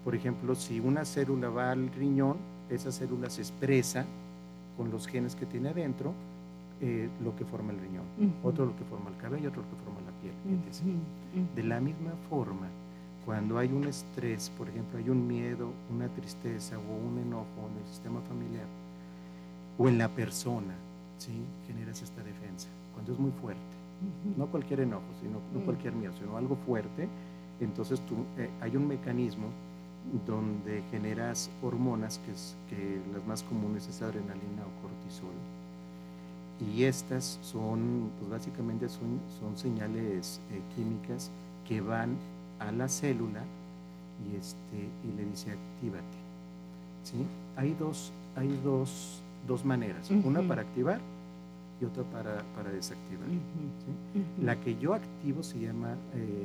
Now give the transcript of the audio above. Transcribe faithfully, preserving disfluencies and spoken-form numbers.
Por ejemplo, si una célula va al riñón, esa célula se expresa con los genes que tiene adentro, eh, lo que forma el riñón, uh-huh. Otro lo que forma el cabello, otro lo que forma la piel, etcétera. Uh-huh. Uh-huh. De la misma forma, cuando hay un estrés, por ejemplo, hay un miedo, una tristeza o un enojo en el sistema familiar o en la persona, ¿sí? Generas esta defensa, cuando es muy fuerte. Uh-huh. No cualquier enojo, sino no uh-huh. cualquier miedo, sino algo fuerte. Entonces tú, eh, hay un mecanismo donde generas hormonas, que, es, que las más comunes es adrenalina o cortisol, y estas son, pues básicamente son, son señales eh, químicas que van a la célula y, este, y le dice actívate, ¿sí? Hay dos, hay dos, dos maneras, uh-huh. Una para activar y otra para, para desactivar, uh-huh. ¿sí? Uh-huh. La que yo activo se llama eh,